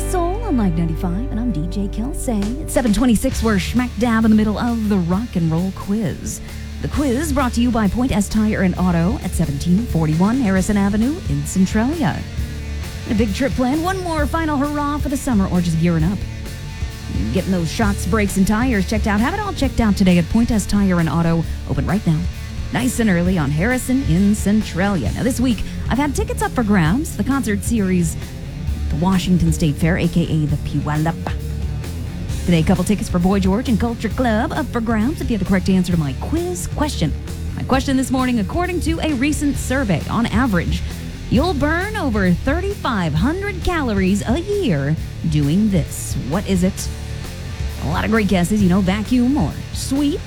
Soul on Live 95, and I'm DJ Kelsey. It's 7:26. We're smack dab in the middle of the rock and roll quiz. The quiz brought to you by Point S Tire and Auto at 1741 Harrison Avenue in Centralia. A big trip planned, one more final hurrah for the summer, or just gearing up. Getting those shocks, brakes, and tires checked out. Have it all checked out today at Point S Tire and Auto. Open right now. Nice and early on Harrison in Centralia. Now this week, I've had tickets up for grabs. The concert series, the Washington State Fair, a.k.a. the Puyallup. Today, a couple tickets for Boy George and Culture Club up for grabs if you have the correct answer to my quiz question. My question this morning, according to a recent survey, on average, you'll burn over 3,500 calories a year doing this. What is it? A lot of great guesses, vacuum or sweep,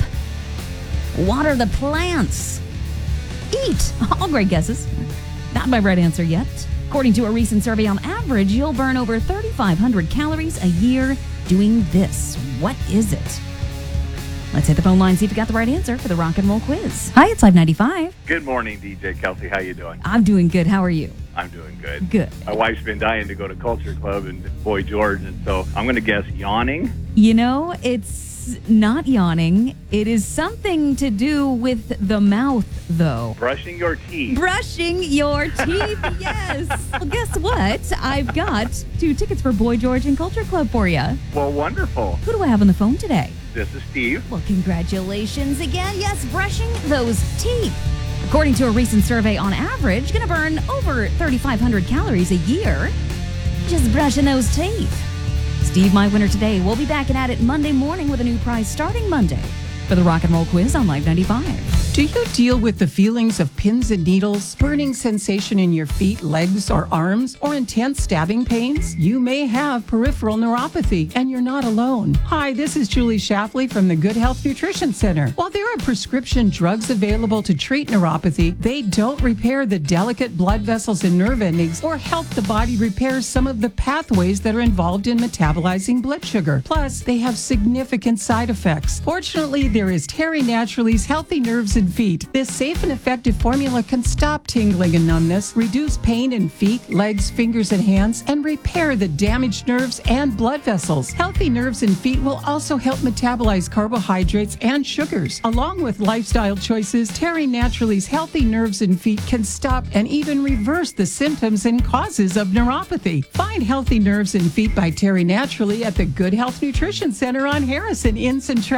water the plants, eat. All great guesses. Not my right answer yet. According to a recent survey, on average, you'll burn over 3,500 calories a year doing this. What is it? Let's hit the phone line, see if you got the right answer for the rock and roll quiz. Hi, it's Live 95. Good morning, DJ Kelsey. How you doing? I'm doing good. How are you? I'm doing good. Good. My wife's been dying to go to Culture Club and Boy George, and so I'm going to guess yawning. It's not yawning. It is something to do with the mouth, though. Brushing your teeth. Brushing your teeth, yes. Well, guess what? I've got 2 tickets for Boy George and Culture Club for you. Well, wonderful. Who do I have on the phone today? This is Steve. Well, congratulations again. Yes, brushing those teeth. According to a recent survey, on average, going to burn over 3,500 calories a year just brushing those teeth. Steve, my winner today. We'll be back at it Monday morning with a new prize starting Monday for the Rock and Roll Quiz on Live 95. Do you deal with the feelings of pins and needles, burning sensation in your feet, legs, or arms, or intense stabbing pains? You may have peripheral neuropathy, and you're not alone. Hi, this is Julie Shafley from the Good Health Nutrition Center. While there are prescription drugs available to treat neuropathy, they don't repair the delicate blood vessels and nerve endings or help the body repair some of the pathways that are involved in metabolizing blood sugar. Plus, they have significant side effects. Fortunately, there is Terry Naturally's Healthy Nerves and Feet. This safe and effective formula can stop tingling and numbness, reduce pain in feet, legs, fingers, and hands, and repair the damaged nerves and blood vessels. Healthy Nerves and Feet will also help metabolize carbohydrates and sugars. Along with lifestyle choices, Terry Naturally's Healthy Nerves and Feet can stop and even reverse the symptoms and causes of neuropathy. Find Healthy Nerves and Feet by Terry Naturally at the Good Health Nutrition Center on Harrison in Centralia.